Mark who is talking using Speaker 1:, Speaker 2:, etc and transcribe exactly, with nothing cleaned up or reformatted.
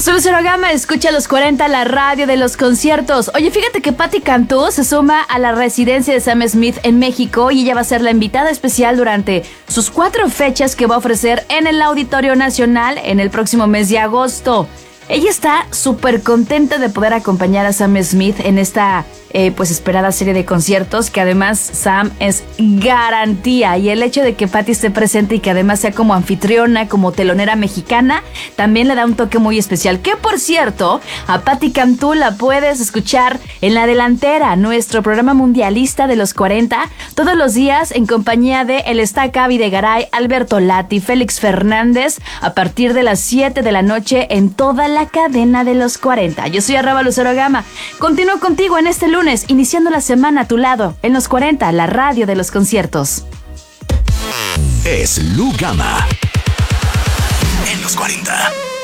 Speaker 1: Soy Lucero Gama, escucha los cuarenta, la radio de los conciertos. Oye, fíjate que Patti Cantú se suma a la residencia de Sam Smith en México y ella va a ser la invitada especial durante sus cuatro fechas que va a ofrecer en el Auditorio Nacional en el próximo mes de agosto. Ella está súper contenta de poder acompañar a Sam Smith en esta eh, pues esperada serie de conciertos, que además Sam es garantía, y el hecho de que Patti esté presente y que además sea como anfitriona, como telonera mexicana, también le da un toque muy especial. Que por cierto, a Patti Cantú la puedes escuchar en La Delantera, nuestro programa mundialista de los cuarenta, todos los días en compañía de El Estaca, Videgaray, Alberto Lati, Félix Fernández, a partir de las siete de la noche en toda la cadena de los cuarenta. Yo soy arroba Lucero Gama. Continúo contigo en este lunes, iniciando la semana a tu lado, en los cuarenta, la radio de los conciertos.
Speaker 2: Es Lu Gama en los cuarenta.